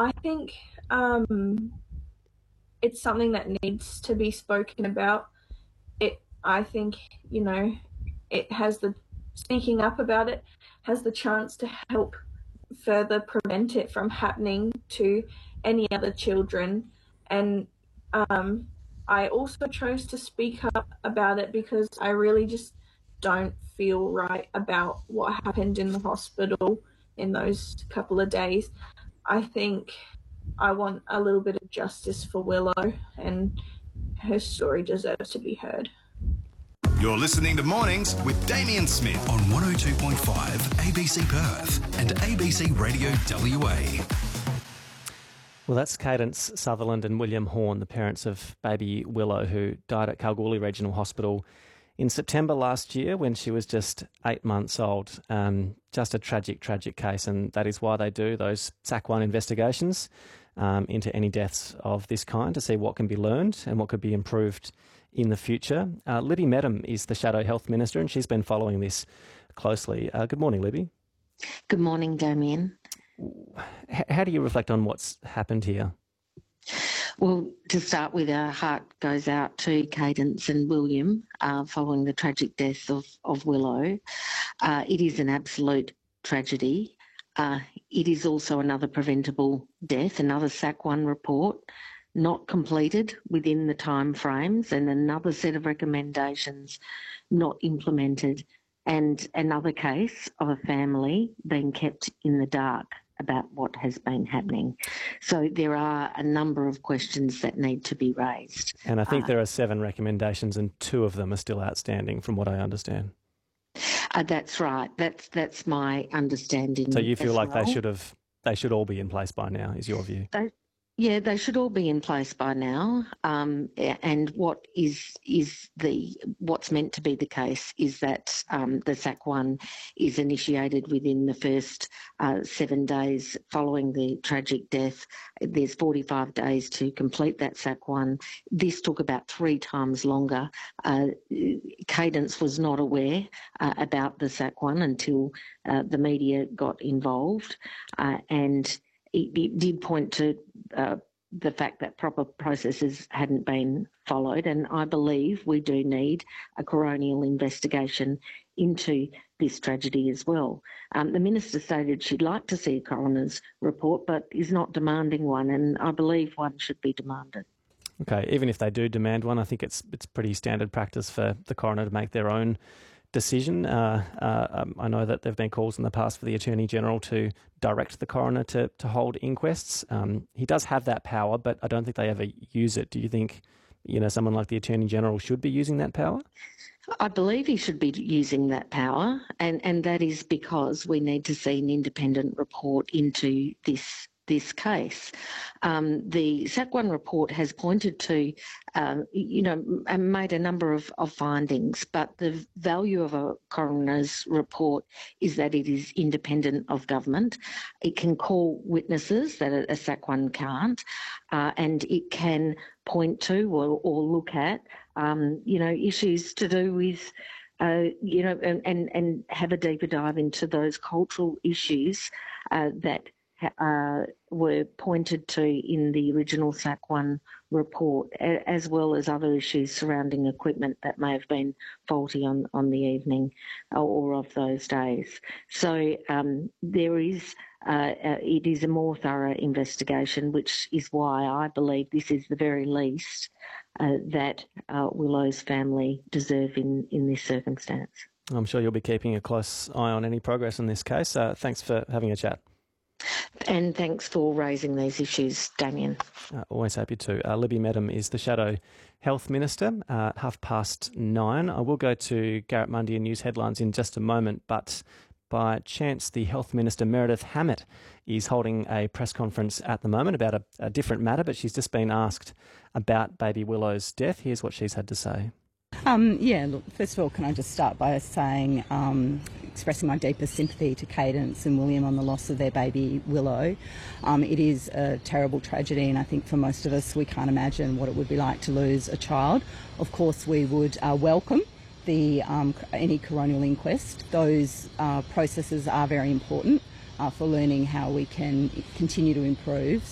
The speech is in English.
I think it's something that needs to be spoken about. I think, it has speaking up about it has the chance to help further prevent it from happening to any other children. And I also chose to speak up about it because I really just don't feel right about what happened in the hospital in those couple of days. I think I want a little bit of justice for Willow, and her story deserves to be heard. You're listening to Mornings with Damien Smith on 102.5 ABC Perth and ABC Radio WA. Well, that's Cadence Sutherland and William Horn, the parents of baby Willow, who died at Kalgoorlie Regional Hospital in September last year when she was just 8 months old. Just a tragic, tragic case, and that is why they do those SAC1 investigations into any deaths of this kind to see what can be learned and what could be improved in the future. Libby Medham is the Shadow Health Minister, and she's been following this closely. Good morning, Libby. Good morning, Damien. How do you reflect on what's happened here? Well, to start with, our heart goes out to Cadence and William following the tragic death of Willow. It is an absolute tragedy. It is also another preventable death, another SAC1 report not completed within the time frames, and another set of recommendations not implemented, and another case of a family being kept in the dark about what has been happening. So there are a number of questions that need to be raised. And I think there are 7 recommendations and 2 of them are still outstanding from what I understand. That's right. That's my understanding. So you feel like well. they should all be in place by now, is your view? They should all be in place by now. And what's meant to be the case is that the SAC1 is initiated within the first 7 days following the tragic death. There's 45 days to complete that SAC1. This took about 3 times longer. Cadence was not aware about the SAC1 until the media got involved, and it did point to the fact that proper processes hadn't been followed, and I believe we do need a coronial investigation into this tragedy as well. The Minister stated she'd like to see a coroner's report but is not demanding one, and I believe one should be demanded. Okay, even if they do demand one, I think it's pretty standard practice for the coroner to make their own decision. I know that there have been calls in the past for the Attorney-General to direct the coroner to hold inquests. He does have that power, but I don't think they ever use it. Do you think, someone like the Attorney-General should be using that power? I believe he should be using that power, and that is because we need to see an independent report into this case. The SAC1 report has pointed to, and made a number of findings, but the value of a coroner's report is that it is independent of government. It can call witnesses that a SAC1 can't, and it can point to or look at, issues to do with and have a deeper dive into those cultural issues that were pointed to in the original SAC1 report, as well as other issues surrounding equipment that may have been faulty on the evening or of those days. So it is a more thorough investigation, which is why I believe this is the very least that Willow's family deserve in this circumstance. I'm sure you'll be keeping a close eye on any progress in this case. Thanks for having a chat. And thanks for raising these issues, Damien. Always happy to. Libby Medham is the Shadow Health Minister. 9:30. I will go to Garrett Mundy and news headlines in just a moment, but by chance the Health Minister, Meredith Hammett, is holding a press conference at the moment about a different matter, but she's just been asked about baby Willow's death. Here's what she's had to say. Look, first of all, can I just start by saying, expressing my deepest sympathy to Cadence and William on the loss of their baby Willow. It is a terrible tragedy, and I think for most of us we can't imagine what it would be like to lose a child. Of course, we would welcome any coronial inquest. Those processes are very important for learning how we can continue to improve.